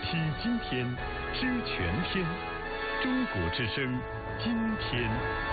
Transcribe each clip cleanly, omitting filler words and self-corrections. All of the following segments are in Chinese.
惜今天，知全天。中国之声，今天。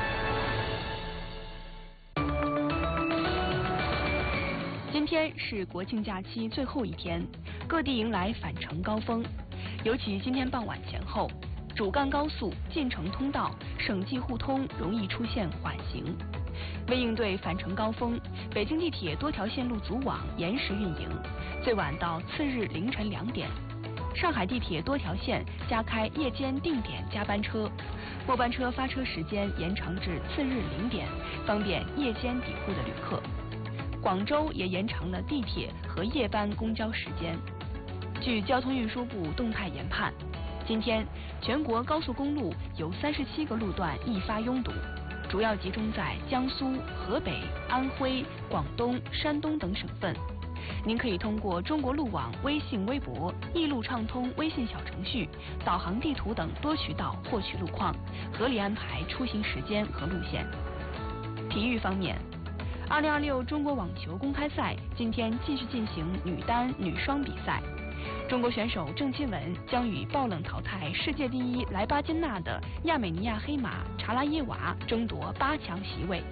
今天是国庆假期最后一天，各地迎来返程高峰。尤其今天傍晚前后，主干高速、进城通道、省际互通容易出现缓行。为应对返程高峰，北京地铁多条线路组网延时运营，最晚到次日凌晨2点。上海地铁多条线加开夜间定点加班车，末班车发车时间延长至次日0点，方便夜间抵沪的旅客。广州也延长了地铁和夜班公交时间。据交通运输部动态研判，今天全国高速公路有37个路段易发拥堵，主要集中在江苏、河北、安徽、广东、山东等省份。您可以通过中国路网微信、微博、易路畅通微信小程序、导航地图等多渠道获取路况，合理安排出行时间和路线。体育方面，2026中国网球公开赛今天继续进行女单、女双比赛。中国选手郑钦文将与爆冷淘汰世界第一莱巴金纳的亚美尼亚黑马查拉耶娃争夺8强席位。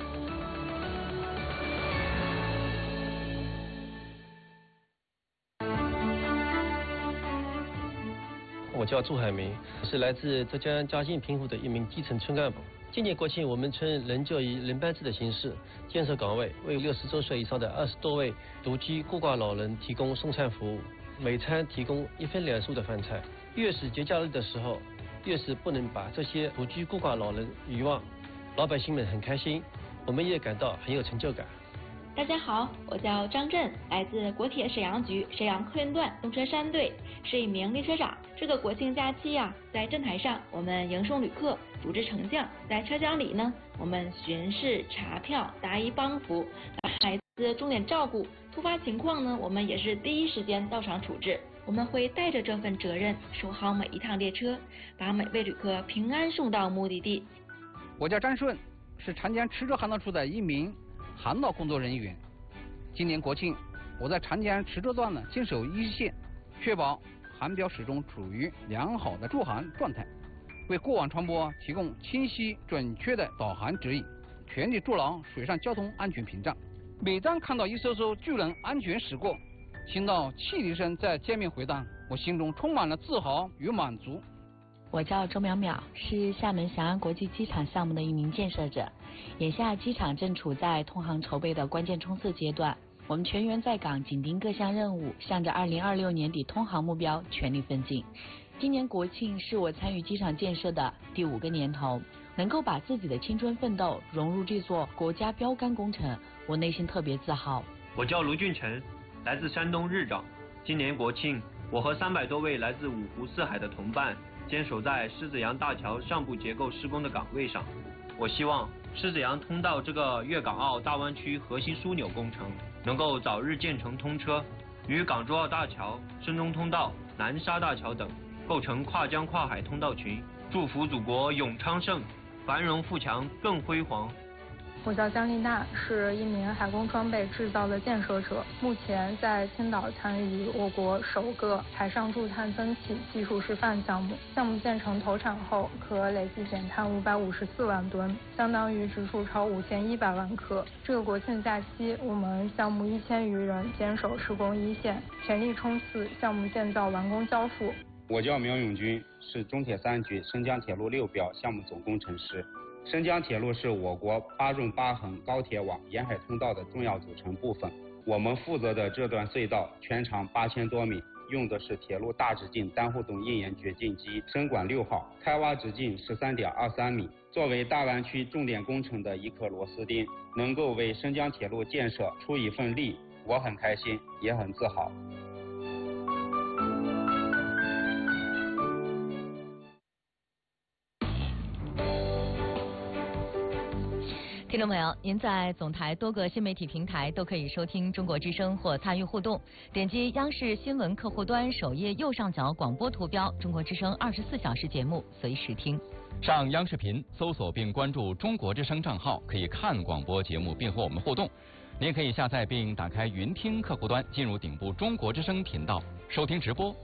我叫朱海明，是来自浙江嘉兴平湖的一名基层村干部。今年国庆，我们村仍旧以轮班制的形式建设岗位，为60周岁以上的20多位独居孤寡老人提供送餐服务，每餐提供1分2素的饭菜。越是节假日的时候，越是不能把这些独居孤寡老人遗忘。老百姓们很开心，我们也感到很有成就感。 大家好，我叫张震，来自国铁沈阳局沈阳客运段动车3队，是一名列车长。这个国庆假期在站台上我们迎送旅客，组织乘降；在车厢里呢，我们巡视、查票、答疑帮扶，孩子重点照顾。突发情况呢，我们也是第一时间到场处置。我们会带着这份责任，守好每一趟列车，把每位旅客平安送到目的地。 我叫张顺，是长江池州航道处的一名航道工作人员。今年国庆，我在长江池州段呢坚守一线，确保航标始终处于良好的驻航状态，为过往船舶提供清晰准确的导航指引，全力筑牢水上交通安全屏障。每当看到一艘艘巨轮安全驶过，听到汽笛声在街面回荡，我心中充满了自豪与满足。 我叫周淼淼，是厦门翔安国际机场项目的一名建设者。眼下机场正处在通航筹备的关键冲刺阶段，我们全员在岗，紧盯各项任务，向着2026年底通航目标全力奋进。今年国庆是我参与机场建设的第5个年头，能够把自己的青春奋斗融入这座国家标杆工程，我内心特别自豪。 我叫卢俊成，来自山东日照。今年国庆，我和300多位来自5湖4海的同伴坚守在狮子洋大桥上部结构施工的岗位上。我希望狮子洋通道这个粤港澳大湾区核心枢纽工程能够早日建成通车，与港珠澳大桥、深中通道、南沙大桥等构成跨江跨海通道群。祝福祖国永昌盛，繁荣富强更辉煌。 我叫姜丽娜，是一名海工装备制造的建设者，目前在青岛参与我国首个海上驻碳增气技术示范项目。项目建成投产后，可累计减碳554万吨，相当于植树超5100万棵。这个国庆假期，我们项目1000余人坚守施工一线，全力冲刺项目建造完工交付。 我叫苗永军，是中铁3局申江铁路6标项目总工程师。申江铁路是我国8纵8横高铁网沿海通道的重要组成部分。我们负责的这段隧道全长8000多米，用的是铁路大直径单互动页岩掘进机深管6号，开挖直径13.23米。作为大湾区重点工程的一颗螺丝钉，能够为申江铁路建设出一份力，我很开心，也很自豪。 听众朋友，您在总台多个新媒体平台都可以收听中国之声或参与互动，点击央视新闻客户端首页右上角广播图标中国之声24小时节目，随时听。 上央视频搜索并关注中国之声账号，可以看广播节目并和我们互动。您可以下载并打开云听客户端，进入顶部中国之声频道收听直播